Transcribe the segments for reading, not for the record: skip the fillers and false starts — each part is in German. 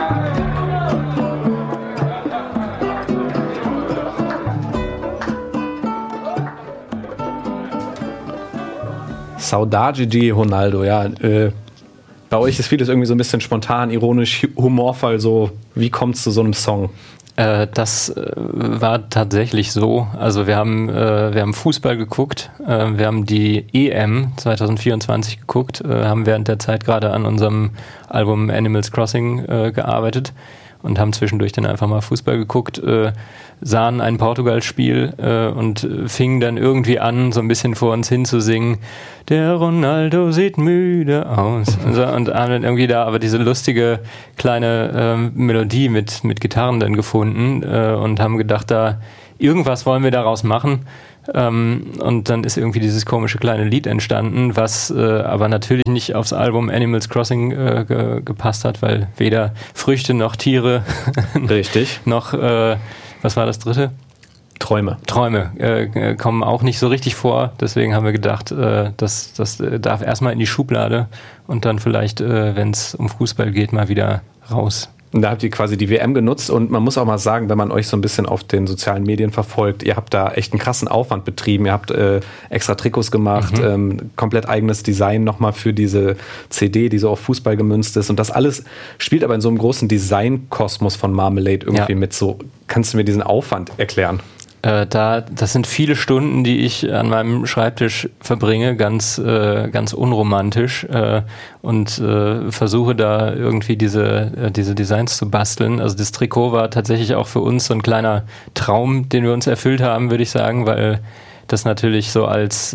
Saudade de Ronaldo, ja. Bei euch ist vieles irgendwie so ein bisschen spontan, ironisch, humorvoll, so. Wie kommt es zu so einem Song? Das war tatsächlich so. Also wir haben Fußball geguckt, wir haben die EM 2024 geguckt, haben während der Zeit gerade an unserem Album Animals Crossing gearbeitet und haben zwischendurch dann einfach mal Fußball geguckt, sahen ein Portugal-Spiel und fingen dann irgendwie an, so ein bisschen vor uns hin zu singen, der Ronaldo sieht müde aus. Und haben dann irgendwie da aber diese lustige kleine Melodie mit Gitarren dann gefunden und haben gedacht, da irgendwas wollen wir daraus machen. Und dann ist irgendwie dieses komische kleine Lied entstanden, was aber natürlich nicht aufs Album Animals Crossing gepasst hat, weil weder Früchte noch Tiere Richtig. noch, was war das dritte? Träume kommen auch nicht so richtig vor. Deswegen haben wir gedacht, das darf erstmal in die Schublade und dann vielleicht, wenn es um Fußball geht, mal wieder raus. Und da habt ihr quasi die WM genutzt und man muss auch mal sagen, wenn man euch so ein bisschen auf den sozialen Medien verfolgt, ihr habt da echt einen krassen Aufwand betrieben, ihr habt extra Trikots gemacht, komplett eigenes Design nochmal für diese CD, die so auf Fußball gemünzt ist und das alles spielt aber in so einem großen Designkosmos von Marmalade irgendwie mit. So, kannst du mir diesen Aufwand erklären? Das sind viele Stunden, die ich an meinem Schreibtisch verbringe, ganz unromantisch und versuche da irgendwie diese Designs zu basteln. Also das Trikot war tatsächlich auch für uns so ein kleiner Traum, den wir uns erfüllt haben, würde ich sagen, weil das natürlich so als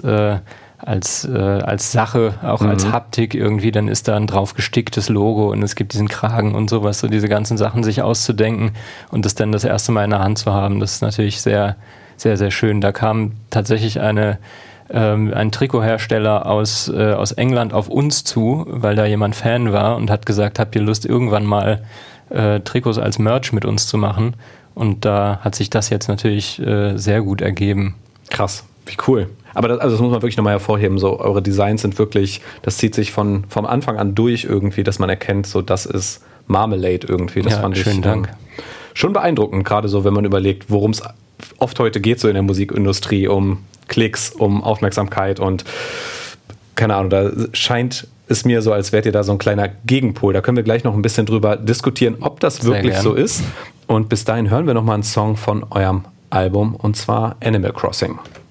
Sache, auch als Haptik irgendwie, dann ist da ein drauf gesticktes Logo und es gibt diesen Kragen und sowas, so diese ganzen Sachen sich auszudenken und das dann das erste Mal in der Hand zu haben, das ist natürlich sehr, sehr, sehr schön. Da kam tatsächlich ein Trikothersteller aus England auf uns zu, weil da jemand Fan war und hat gesagt, habt ihr Lust, irgendwann mal Trikots als Merch mit uns zu machen? Und da hat sich das jetzt natürlich sehr gut ergeben. Krass, wie cool. Aber das muss man wirklich nochmal hervorheben, so eure Designs sind wirklich, das zieht sich vom Anfang an durch irgendwie, dass man erkennt, so das ist Marmalade irgendwie. Das fand ich schönen Dank. Schon beeindruckend, gerade so, wenn man überlegt, worum es oft heute geht, so in der Musikindustrie, um Klicks, um Aufmerksamkeit und keine Ahnung, da scheint es mir so, als wärt ihr da so ein kleiner Gegenpol. Da können wir gleich noch ein bisschen drüber diskutieren, ob das wirklich so ist. Und bis dahin hören wir nochmal einen Song von eurem Album und zwar Animal Crossing.